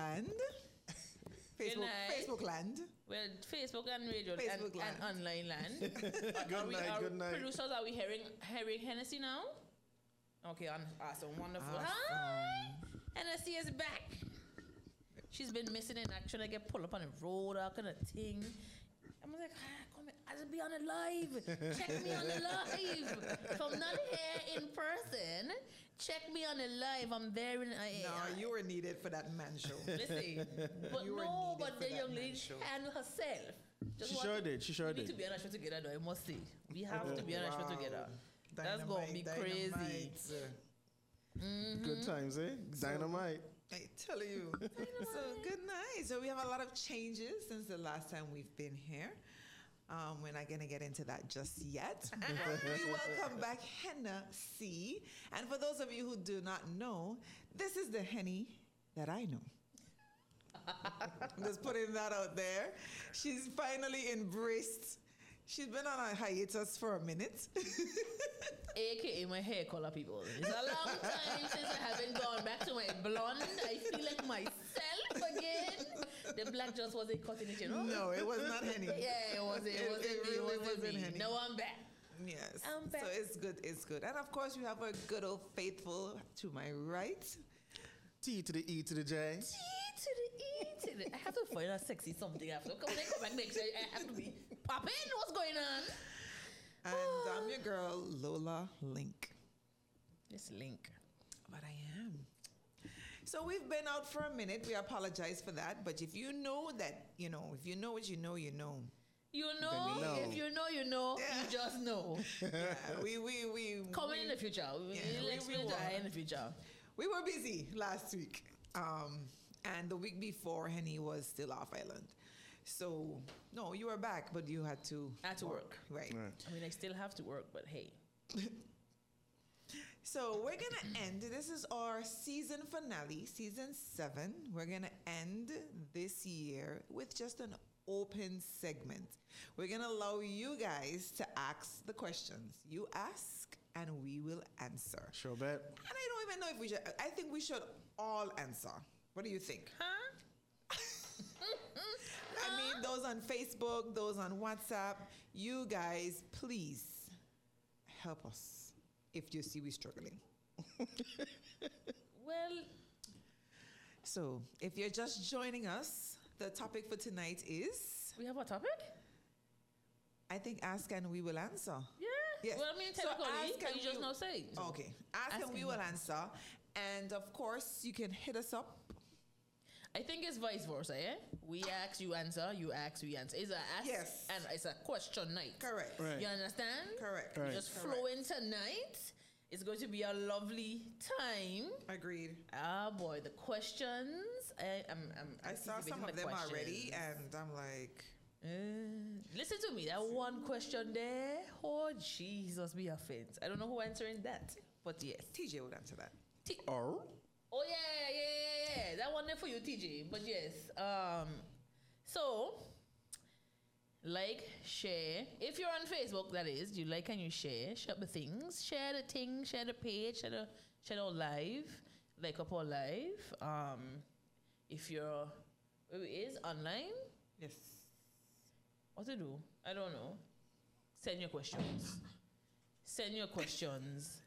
land. Facebook land. Well, Facebook and radio Facebook and online land. Good night. Producers, are we hearing Hennessy now? Okay, awesome, wonderful. Awesome. Hi, Hennessy is back. She's been missing in action. I get pulled up on the road, all kind of thing. I'm like, come here, I'll be on the live. Check me on the live. If I'm not here in person, check me on the live. I'm there. No, you were needed for that man show. Listen, but You were no, needed but for the that young man lady show. handled herself. She sure did. We need to be on a show together, though. I must say, we have to be on a show together. That's gonna be crazy. Good times, eh? Dynamite. I tell you. So good night. So we have a lot of changes since the last time we've been here. We're not going to get into that just yet. But we welcome back Hennessy. And for those of you who do not know, this is the Henny that I know. I'm just putting that out there. She's finally embraced. She's been on a hiatus for a minute. AKA my hair color, people. It's a long time since I haven't gone back to my blonde. I feel like myself again. The black just wasn't cutting it, you know? No, it was not Henny. Yeah, it wasn't me. Henny. No, I'm back. Yes. I'm back. So it's good. It's good. And of course, we have our good old faithful to my right. T to the E to the J. T to the E to the... I have to find a sexy something after. When I come back next year, I have to be popping. What's going on? And I'm your girl, Lola Link. This Link. But I am. So we've been out for a minute. We apologize for that. But if you know that, you know, if you know what you know, you know. You know, if you know, you know, you just know. Yeah, we Coming in the future. Let's die in the future. We were busy last week. And the week before, Henny was still off island. So, no, you were back, but you had to... I had to work. Right. I mean, I still have to work, but hey. So, we're going to end. This is our season finale, season 7. We're going to end this year with just an open segment. We're going to allow you guys to ask the questions. You ask, and we will answer. Sure bet. And I don't even know if we should... I think we should all answer. What do you think? Huh? I mean, those on Facebook, those on WhatsApp, you guys, please help us if you see we struggling. Well, So, if you're just joining us, the topic for tonight is, we have a topic? I think, ask and we will answer. Yeah. Yes. Well, I mean, So technically, ask can and you just we- not say? So Okay. Ask and we will answer. And of course, you can hit us up. I think it's vice versa, yeah? We ask, you answer, you ask, we answer. It's a ask Yes. and it's a question night. Correct. Right. You understand? Correct. Right. Just Correct. flow in tonight. It's going to be a lovely time. Agreed. Ah, boy, the questions. I'm I saw some anticipating of the them questions. already, and I'm like, Listen to me. That one question there. Oh, Jesus, be offense. I don't know who answering that, but yes. TJ would answer that. Oh yeah. That one there for you, TJ. But yes. So, like, share. If you're on Facebook, that is, you like and you share. Share the things. Share the thing. Share the page. Share the live. Like up our live. If you're is online. Yes. What to do? I don't know. Send your questions. Send your questions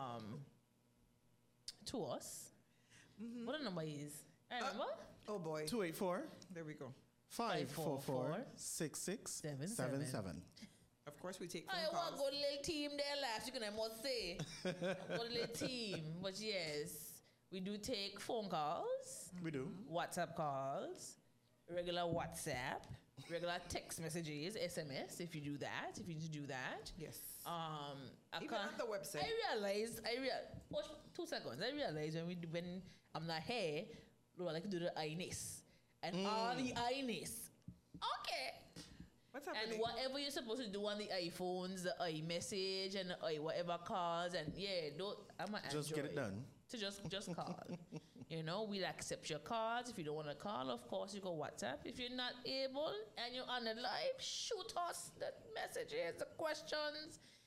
to us. What the number is? I remember. Oh boy. 284 There we go. 544 6677. Of course, we take phone I want calls. go little team there last week, and I must say, go little team. But yes, we do take phone calls, We do. WhatsApp calls, regular WhatsApp, regular text messages, SMS. If you do that, if you need to do that. Yes. I Even can't- on the website. Watch 2 seconds. I realized when I'm not here, I like to do the iNess and all the iNess. Okay. What's happening? And whatever you're supposed to do on the iPhones, the iMessage and the whatever calls, and yeah, I'm an Just get it Android. done. So just call. You know, we'll accept your cards. If you don't want to call, of course, you go WhatsApp. If you're not able and you're on the live, shoot us the messages, the questions.